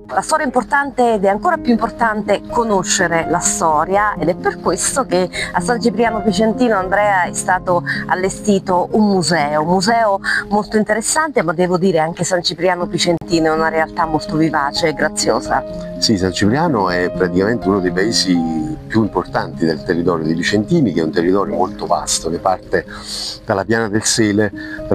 La storia è importante ed è ancora più importante conoscere la storia, ed è per questo che a San Cipriano Picentino, Andrea, è stato allestito un museo molto interessante, ma devo dire anche San Cipriano Picentino è una realtà molto vivace e graziosa. Sì, San Cipriano è praticamente uno dei paesi più importanti del territorio dei Vicentini, che è un territorio molto vasto, che parte dalla Piana del Sele,